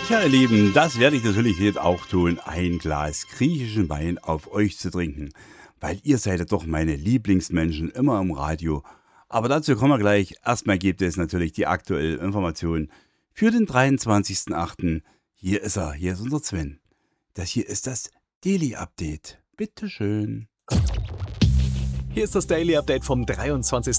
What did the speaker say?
Ja, ihr Lieben, das werde ich natürlich jetzt auch tun, ein Glas griechischen Wein auf euch zu trinken, weil ihr seid ja doch meine Lieblingsmenschen immer im Radio. Aber dazu kommen wir gleich. Erstmal gibt es natürlich die aktuelle Information für den 23.08. Hier ist er, hier ist unser Sven. Das hier ist das Daily Update. Bitteschön. Hier ist das Daily Update vom 23.